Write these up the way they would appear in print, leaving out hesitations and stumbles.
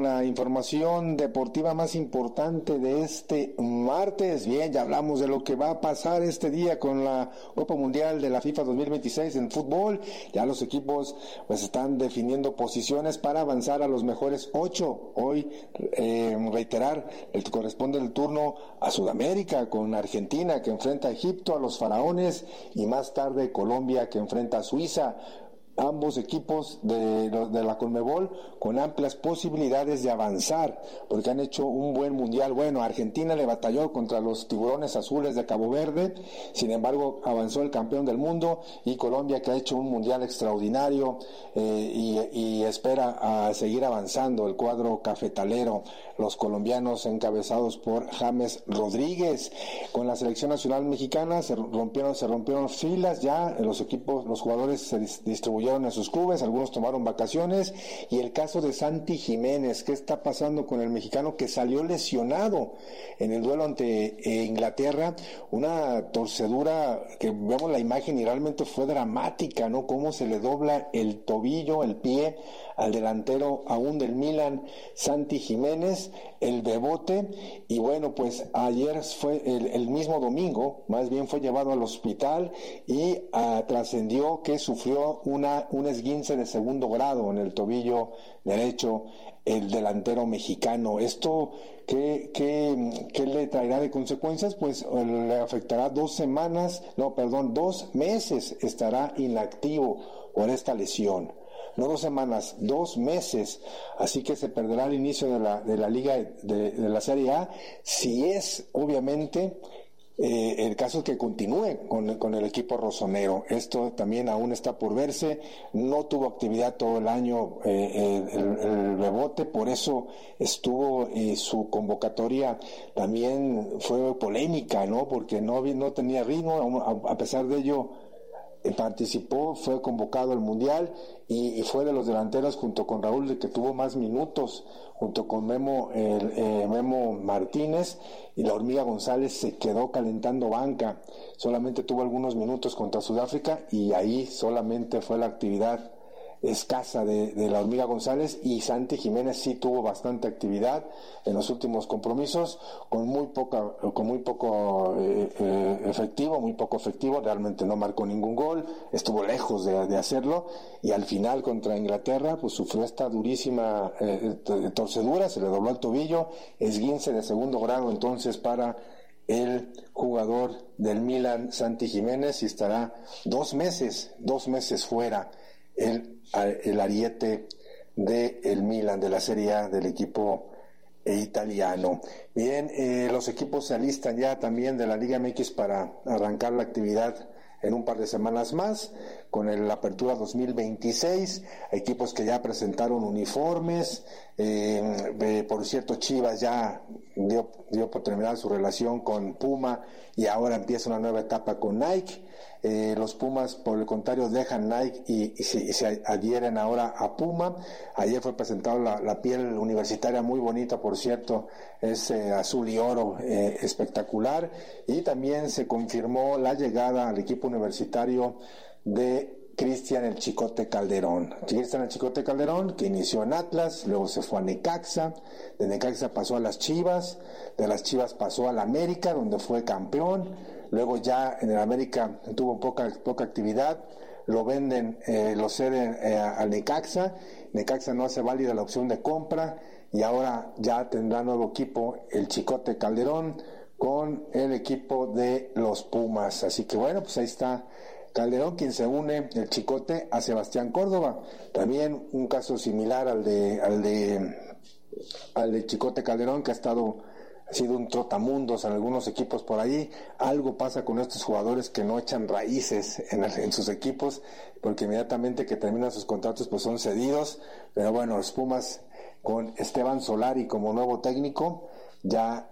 la información deportiva más importante de este martes. Bien, ya hablamos de lo que va a pasar este día con la Copa Mundial de la FIFA 2026 en fútbol. Ya los equipos pues están definiendo posiciones para avanzar a los mejores 8. Hoy, reiterar, corresponde el turno a Sudamérica con Argentina, que enfrenta a Egipto, a los Faraones, y más tarde Colombia, que enfrenta a Suiza. Ambos equipos de la Conmebol con amplias posibilidades de avanzar, porque han hecho un buen mundial. Bueno, Argentina le batalló contra los Tiburones Azules de Cabo Verde, sin embargo avanzó el campeón del mundo, y Colombia, que ha hecho un mundial extraordinario y espera a seguir avanzando el cuadro cafetalero. Los colombianos encabezados por James Rodríguez. Con la selección nacional mexicana se rompieron filas ya, los jugadores se distribuyeron en sus clubes, algunos tomaron vacaciones, y el caso de Santi Jiménez, ¿qué está pasando con el mexicano que salió lesionado en el duelo ante Inglaterra? Una torcedura que vemos la imagen y realmente fue dramática, ¿no? Cómo se le dobla el tobillo, el pie al delantero aún del Milan, Santi Jiménez, el bebote, y bueno, pues ayer fue el mismo domingo, más bien fue llevado al hospital y trascendió que sufrió un esguince de segundo grado en el tobillo derecho, el delantero mexicano. Esto, ¿qué le traerá de consecuencias? Pues le afectará 2 meses estará inactivo por esta lesión. No 2 semanas, 2 meses, así que se perderá el inicio de la liga de la Serie A, si es obviamente el caso que continúe con el equipo rosonero. Esto también aún está por verse. No tuvo actividad todo el año el Bebote, por eso estuvo su convocatoria también fue polémica, ¿no? Porque no tenía ritmo. A pesar de ello participó, fue convocado al Mundial y fue de los delanteros, junto con Raúl, el que tuvo más minutos, junto con Memo Martínez, y la Hormiga González se quedó calentando banca. Solamente tuvo algunos minutos contra Sudáfrica, y ahí solamente fue la actividad escasa de la Hormiga González, y Santi Jiménez sí tuvo bastante actividad en los últimos compromisos, con muy poco efectivo, realmente no marcó ningún gol, estuvo lejos de hacerlo, y al final contra Inglaterra pues sufrió esta durísima torcedura, se le dobló el tobillo, esguince de segundo grado entonces para el jugador del Milan, Santi Jiménez, y estará 2 meses fuera el ariete del Milan, de la Serie A, del equipo italiano. Bien, los equipos se alistan ya también de la Liga MX para arrancar la actividad en un par de semanas más, con la apertura 2026, equipos que ya presentaron uniformes. Por cierto, Chivas ya dio por terminar su relación con Puma, y ahora empieza una nueva etapa con Nike. Los Pumas, por el contrario, dejan Nike y se adhieren ahora a Puma. Ayer fue presentado la piel universitaria, muy bonita, por cierto, es azul y oro, espectacular, y también se confirmó la llegada al equipo universitario de Cristian el Chicote Calderón. Cristian el Chicote Calderón, que inició en Atlas, luego se fue a Necaxa, de Necaxa pasó a las Chivas, de las Chivas pasó al América, donde fue campeón, luego ya en el América tuvo poca actividad, lo venden, lo ceden al Necaxa no hace válida la opción de compra, y ahora ya tendrá nuevo equipo el Chicote Calderón con el equipo de los Pumas. Así que bueno, pues ahí está Calderón, quien se une, el Chicote, a Sebastián Córdoba. También un caso similar al de Chicote Calderón, que ha sido un trotamundos en algunos equipos por ahí. Algo pasa con estos jugadores que no echan raíces en sus equipos, porque inmediatamente que terminan sus contratos pues son cedidos. Pero bueno, los Pumas, con Esteban Solari como nuevo técnico, ya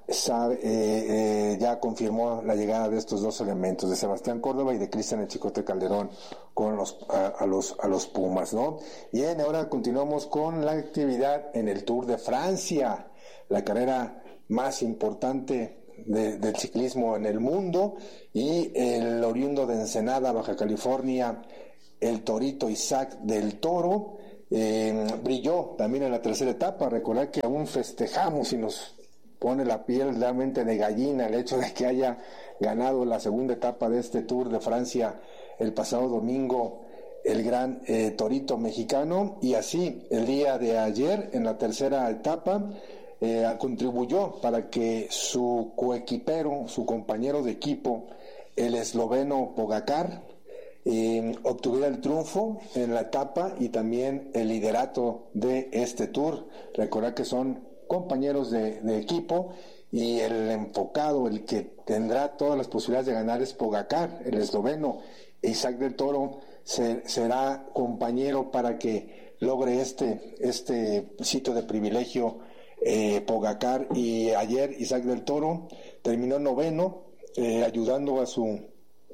confirmó la llegada de estos 2 elementos, de Sebastián Córdoba y de Cristian el Chicote Calderón, con a los Pumas, ¿no? Bien, ahora continuamos con la actividad en el Tour de Francia, la carrera más importante del ciclismo en el mundo, y el oriundo de Ensenada, Baja California, el Torito Isaac del Toro, brilló también en la tercera etapa. Recordar que aún festejamos y nos pone la piel realmente de gallina el hecho de que haya ganado la segunda etapa de este Tour de Francia el pasado domingo el gran torito mexicano, y así el día de ayer en la tercera etapa contribuyó para que su coequipero, su compañero de equipo, el esloveno Pogačar, obtuviera el triunfo en la etapa y también el liderato de este Tour. Recordar que son compañeros de equipo, y el enfocado, el que tendrá todas las posibilidades de ganar, es Pogačar, el esloveno. Isaac del Toro será compañero para que logre este sitio de privilegio Pogačar, y ayer Isaac del Toro terminó noveno, ayudando a su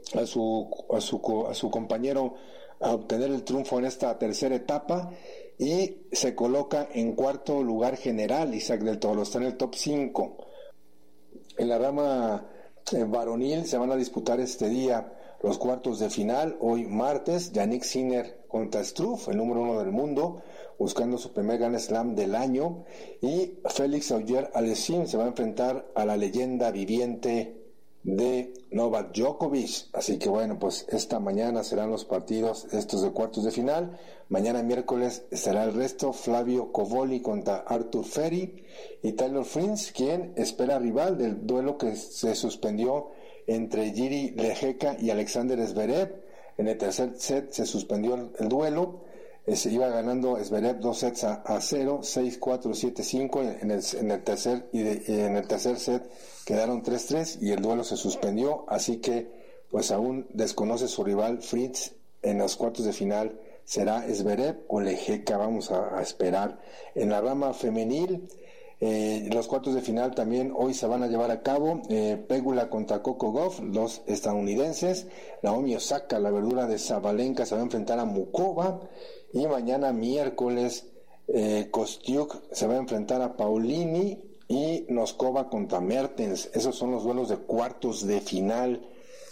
compañero a obtener el triunfo en esta tercera etapa, y se coloca en cuarto lugar general. Isaac del Toro está en el top 5. En la rama varonil se van a disputar este día los cuartos de final. Hoy martes, Yannick Sinner contra Struff, el número 1 del mundo, buscando su primer Grand Slam del año, y Félix Auger-Aliassime se va a enfrentar a la leyenda viviente de Novak Djokovic. Así que bueno, pues esta mañana serán los partidos estos de cuartos de final. Mañana miércoles estará el resto: Flavio Cobolli contra Arthur Ferry, y Taylor Fritz, quien espera rival del duelo que se suspendió entre Jiri Lehecka y Alexander Zverev. En el tercer set se suspendió el duelo. Se iba ganando Zverev 2 sets a 0, 6-4, 7-5. En el tercer set quedaron 3-3 y el duelo se suspendió. Así que pues aún desconoce su rival Fritz. En los cuartos de final será Zverev o Lehecka. Vamos a esperar. En la rama femenil, los cuartos de final también hoy se van a llevar a cabo. Pegula contra Coco Gauff, dos estadounidenses. Naomi Osaka, la verdura de Sabalenka, se va a enfrentar a Mukova. Y mañana miércoles Kostiuk se va a enfrentar a Paulini, y Noskova contra Mertens. Esos son los duelos de cuartos de final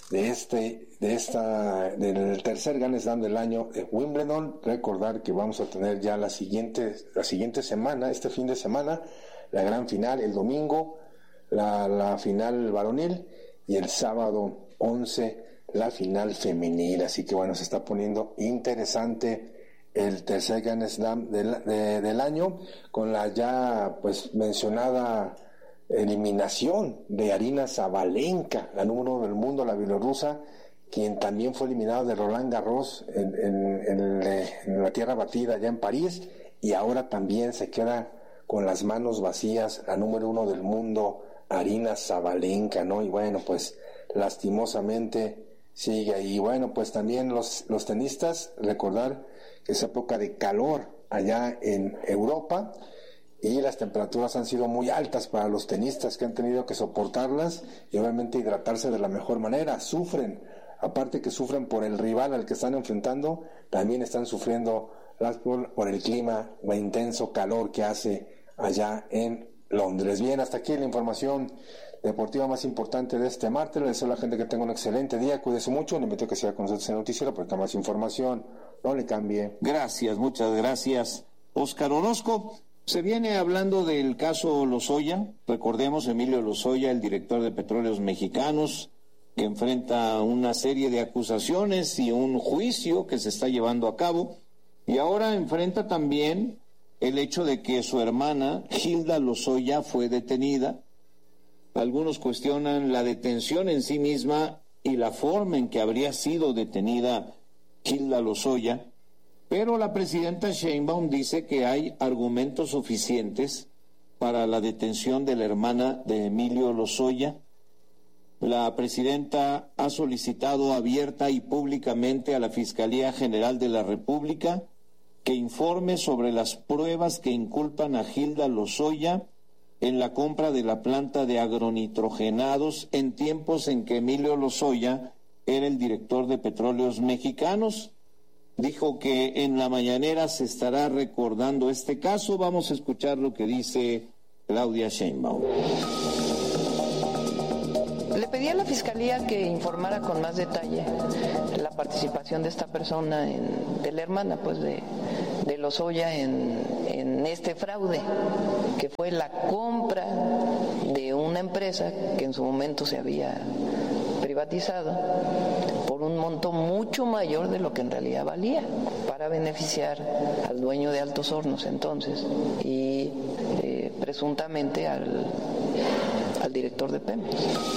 del tercer Grand Slam del año de Wimbledon. Recordar que vamos a tener ya la siguiente semana, este fin de semana, la gran final el domingo, la final varonil, y el sábado 11 la final femenil. Así que bueno, se está poniendo interesante el tercer Grand Slam del año, con la ya pues mencionada eliminación de Aryna Sabalenka, la número 1 del mundo, la bielorrusa, quien también fue eliminada de Roland Garros en la tierra batida allá en París, y ahora también se queda con las manos vacías la número 1 del mundo, Aryna Sabalenka, ¿no? Y bueno, pues lastimosamente sigue ahí. Bueno, pues también los tenistas, recordar que es época de calor allá en Europa, y las temperaturas han sido muy altas para los tenistas, que han tenido que soportarlas y obviamente hidratarse de la mejor manera. Sufren, aparte que sufren por el rival al que están enfrentando, también están sufriendo por el clima o intenso calor que hace allá en Londres. Bien, hasta aquí la información deportiva más importante de este martes. Les deseo a la gente que tenga un excelente día, cuídese mucho, le invito a que siga con nosotros en el noticiero porque más información, no le cambie. Gracias, muchas gracias, Óscar Orozco. Se viene hablando del caso Lozoya. Recordemos, Emilio Lozoya, el director de Petróleos Mexicanos, que enfrenta una serie de acusaciones y un juicio que se está llevando a cabo, y ahora enfrenta también el hecho de que su hermana Hilda Lozoya fue detenida. Algunos cuestionan la detención en sí misma y la forma en que habría sido detenida Hilda Lozoya, pero la presidenta Sheinbaum dice que hay argumentos suficientes para la detención de la hermana de Emilio Lozoya. La presidenta ha solicitado abierta y públicamente a la Fiscalía General de la República que informe sobre las pruebas que inculpan a Hilda Lozoya en la compra de la planta de agronitrogenados en tiempos en que Emilio Lozoya era el director de Petróleos Mexicanos. Dijo que en la mañanera se estará recordando este caso. Vamos a escuchar lo que dice Claudia Sheinbaum. Le pedí a la Fiscalía que informara con más detalle la participación de esta persona, de la hermana pues de de Lozoya en este fraude, que fue la compra de una empresa que en su momento se había privatizado por un monto mucho mayor de lo que en realidad valía, para beneficiar al dueño de Altos Hornos entonces y presuntamente al director de Pemex.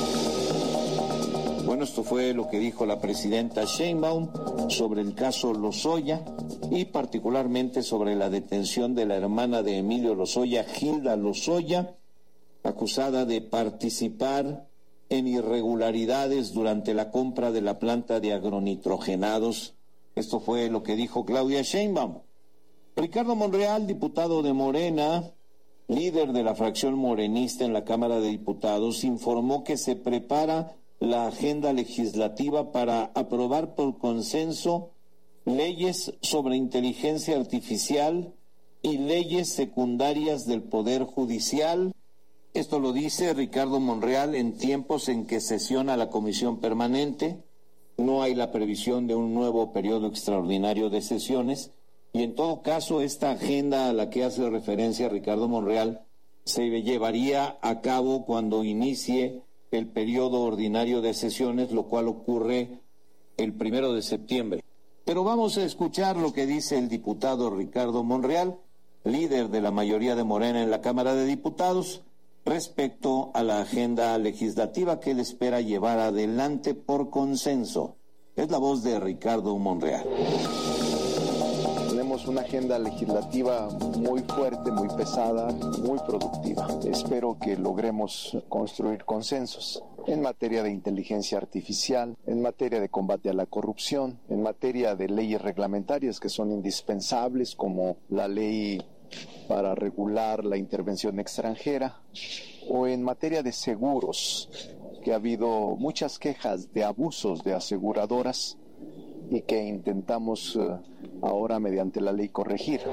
Bueno, esto fue lo que dijo la presidenta Sheinbaum sobre el caso Lozoya y particularmente sobre la detención de la hermana de Emilio Lozoya, Gilda Lozoya, acusada de participar en irregularidades durante la compra de la planta de agronitrogenados. Esto fue lo que dijo Claudia Sheinbaum. Ricardo Monreal, diputado de Morena, líder de la fracción morenista en la Cámara de Diputados, informó que se prepara la agenda legislativa para aprobar por consenso leyes sobre inteligencia artificial y leyes secundarias del Poder Judicial. Esto lo dice Ricardo Monreal en tiempos en que sesiona la Comisión Permanente. No hay la previsión de un nuevo periodo extraordinario de sesiones y en todo caso esta agenda a la que hace referencia Ricardo Monreal se llevaría a cabo cuando inicie el periodo ordinario de sesiones, lo cual ocurre el 1 de septiembre. Pero vamos a escuchar lo que dice el diputado Ricardo Monreal, líder de la mayoría de Morena en la Cámara de Diputados, respecto a la agenda legislativa que él espera llevar adelante por consenso. Es la voz de Ricardo Monreal. Tenemos una agenda legislativa muy fuerte, muy pesada, muy productiva. Espero que logremos construir consensos en materia de inteligencia artificial, en materia de combate a la corrupción, en materia de leyes reglamentarias que son indispensables, como la ley para regular la intervención extranjera, o en materia de seguros, que ha habido muchas quejas de abusos de aseguradoras y que intentamos ahora mediante la ley corregir.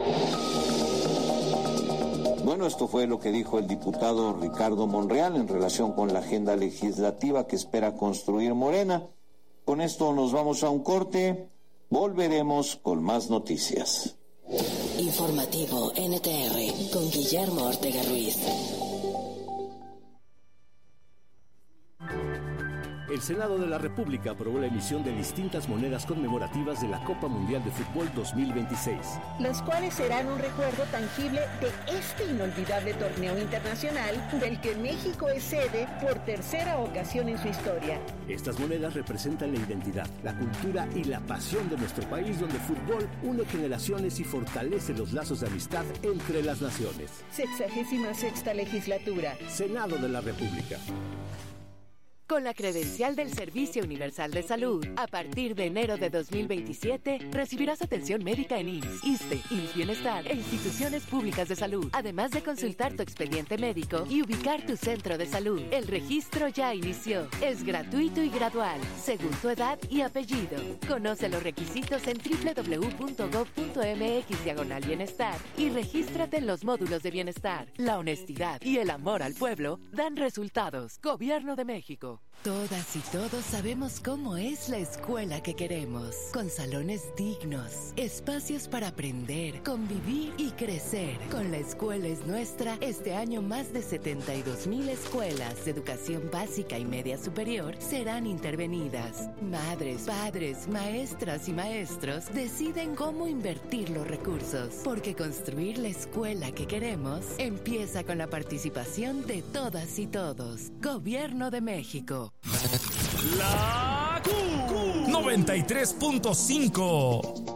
Bueno, esto fue lo que dijo el diputado Ricardo Monreal en relación con la agenda legislativa que espera construir Morena. Con esto nos vamos a un corte, volveremos con más noticias. Informativo NTR con Guillermo Ortega Ruiz. El Senado de la República aprobó la emisión de distintas monedas conmemorativas de la Copa Mundial de Fútbol 2026. Las cuales serán un recuerdo tangible de este inolvidable torneo internacional del que México es sede por tercera ocasión en su historia. Estas monedas representan la identidad, la cultura y la pasión de nuestro país, donde el fútbol une generaciones y fortalece los lazos de amistad entre las naciones. 66ª legislatura. Senado de la República. Con la credencial del Servicio Universal de Salud, a partir de enero de 2027, recibirás atención médica en IMSS, ISSSTE, IMSS Bienestar e instituciones públicas de salud, además de consultar tu expediente médico y ubicar tu centro de salud. El registro ya inició. Es gratuito y gradual, según tu edad y apellido. Conoce los requisitos en www.gov.mx/bienestar y regístrate en los módulos de bienestar. La honestidad y el amor al pueblo dan resultados. Gobierno de México. Todas y todos sabemos cómo es la escuela que queremos, con salones dignos, espacios para aprender, convivir y crecer. Con La Escuela es Nuestra, este año más de 72,000 escuelas de educación básica y media superior serán intervenidas. Madres, padres, maestras y maestros deciden cómo invertir los recursos, porque construir la escuela que queremos empieza con la participación de todas y todos. Gobierno de México. La Q 93.5